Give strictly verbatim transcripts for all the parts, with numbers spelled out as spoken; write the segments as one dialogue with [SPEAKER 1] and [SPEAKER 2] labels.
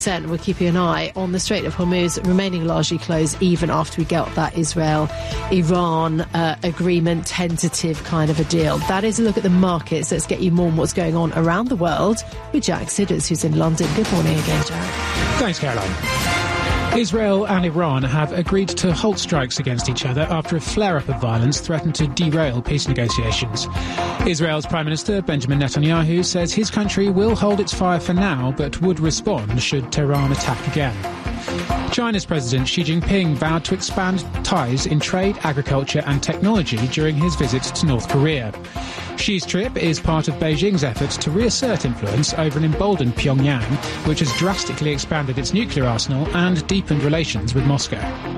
[SPEAKER 1] We're keeping an eye on the Strait of Hormuz remaining largely closed even after we get that Israel-Iran uh, agreement, tentative kind of a deal. That is a look at the markets. Let's get you more on what's going on around the world with Jack Sidders, who's in London. Good morning again, Jack.
[SPEAKER 2] Thanks, Caroline. Israel and Iran have agreed to halt strikes against each other after a flare-up of violence threatened to derail peace negotiations. Israel's Prime Minister Benjamin Netanyahu says his country will hold its fire for now, but would respond should Tehran attack again. China's President Xi Jinping vowed to expand ties in trade, agriculture and technology during his visit to North Korea. Xi's trip is part of Beijing's efforts to reassert influence over an emboldened Pyongyang, which has drastically expanded its nuclear arsenal and deepened relations with Moscow.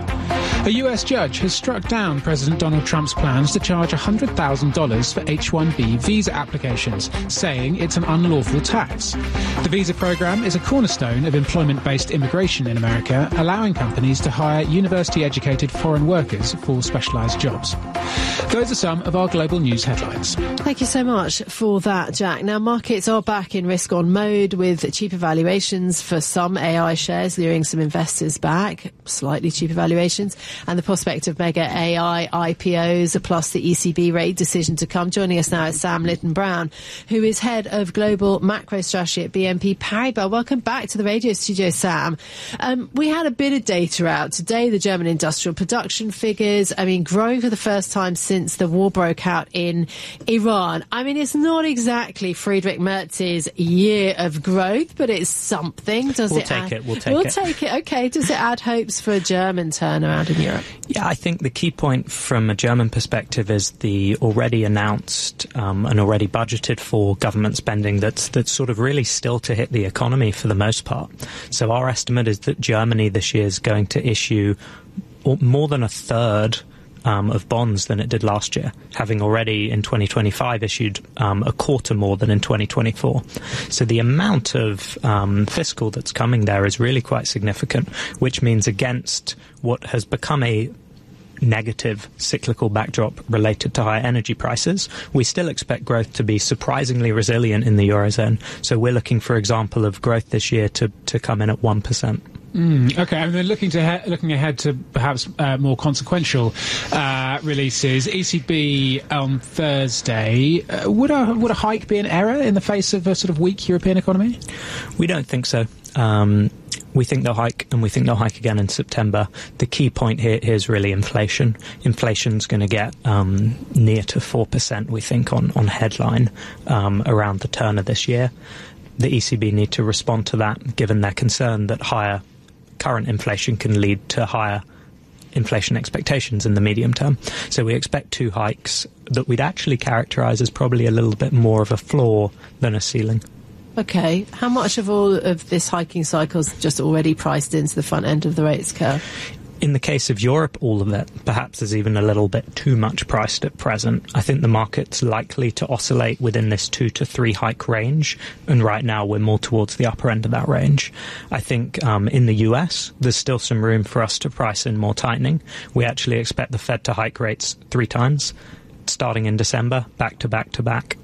[SPEAKER 2] A U S judge has struck down President Donald Trump's plans to charge one hundred thousand dollars for H one B visa applications, saying it's an unlawful tax. The visa program is a cornerstone of employment-based immigration in America, allowing companies to hire university-educated foreign workers for specialised jobs. Those are some of our global news headlines.
[SPEAKER 1] Thank you so much for that, Jack. Now, markets are back in risk-on mode with cheaper valuations for some A I shares, luring some investors back, slightly cheaper valuations, and the prospect of mega A I I P Os, plus the E C B rate decision to come. Joining us now is Sam Lytton-Brown, who is head of global macro strategy at B N P Paribas. Welcome back to the radio studio, Sam. Um, we had a bit of data out today, the German industrial production figures, I mean, growing for the first time since the war broke out in Iran. I mean, it's not exactly Friedrich Merz's year of growth, but it's something. Does
[SPEAKER 3] we'll
[SPEAKER 1] it
[SPEAKER 3] take
[SPEAKER 1] add,
[SPEAKER 3] it. We'll take
[SPEAKER 1] we'll
[SPEAKER 3] it.
[SPEAKER 1] We'll take it. Okay. Does it add hopes for a German turnaround in Europe?
[SPEAKER 3] Yeah, I think the key point from a German perspective is the already announced um, and already budgeted for government spending that's that's sort of really still to hit the economy for the most part. So our estimate is that Germany this year is going to issue more than a third Um, of bonds than it did last year, having already in twenty twenty-five issued um, a quarter more than in twenty twenty-four. So the amount of um, fiscal that's coming there is really quite significant, which means against what has become a negative cyclical backdrop related to high energy prices, we still expect growth to be surprisingly resilient in the Eurozone. So we're looking, for example, of growth this year to, to come in at one percent.
[SPEAKER 2] Mm, okay, and then looking to he- looking ahead to perhaps uh, more consequential uh, releases, E C B on Thursday. Uh, would a would a hike be an error in the face of a sort of weak European economy?
[SPEAKER 3] We don't think so. Um, we think they'll hike, and we think they'll hike again in September. The key point here is really inflation. Inflation's going to get um, near to four percent, we think, on, on headline um, around the turn of this year. The E C B need to respond to that, given their concern that higher current inflation can lead to higher inflation expectations in the medium term. So we expect two hikes that we'd actually characterise as probably a little bit more of a floor than a ceiling.
[SPEAKER 1] Okay. How much of all of this hiking cycle is just already priced into the front end of the rates curve?
[SPEAKER 3] In the case of Europe, all of it perhaps is even a little bit too much priced at present. I think the market's likely to oscillate within this two to three hike range, and right now we're more towards the upper end of that range. I think um, in the U S, there's still some room for us to price in more tightening. We actually expect the Fed to hike rates three times, starting in December, back to back to back.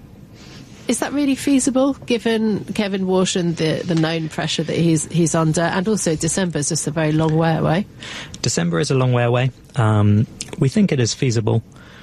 [SPEAKER 1] Is that really feasible, given Kevin Walsh and the, the known pressure that he's he's under? And also December is just a very long way away.
[SPEAKER 3] December is a long way away. Um, we think it is feasible.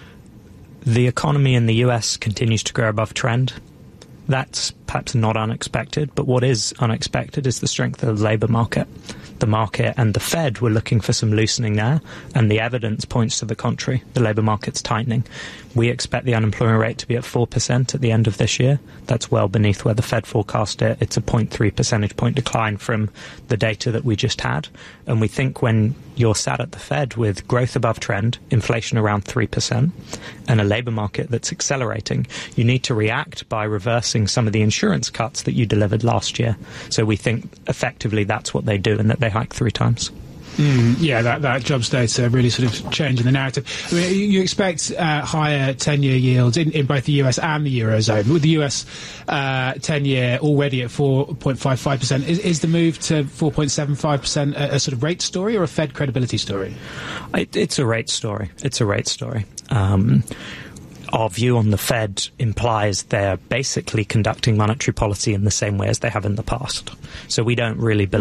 [SPEAKER 3] The economy in the U S continues to grow above trend. That's perhaps not unexpected, but what is unexpected is the strength of the labour market. The market and the Fed were looking for some loosening there, and the evidence points to the contrary. The labour market's tightening. We expect the unemployment rate to be at four percent at the end of this year. That's well beneath where the Fed forecast it. It's a zero point three percentage point decline from the data that we just had. And we think when you're sat at the Fed with growth above trend, inflation around three percent, and a labour market that's accelerating, you need to react by reversing some of the insurance cuts that you delivered last year. So we think effectively that's what they do, and that they hike three times.
[SPEAKER 2] Mm, yeah, that, that jobs data really sort of changing the narrative. I mean, you, you expect uh, higher ten-year yields in, in both the U S and the Eurozone. With the U S uh, ten-year already at four point five five percent, is, is the move to four point seven five percent a, a sort of rate story or a Fed credibility story?
[SPEAKER 3] It, it's a rate story. It's a rate story. Um, our view on the Fed implies they're basically conducting monetary policy in the same way as they have in the past. So we don't really believe